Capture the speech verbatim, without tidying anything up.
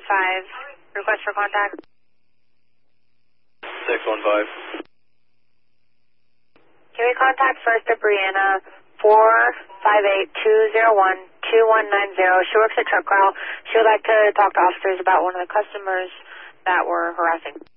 five. Request for contact. six one five. Can we contact First of Brianna four five eight two zero one two one nine zero? She works at Truck Route. She would like to talk to officers about one of the customers that were harassing.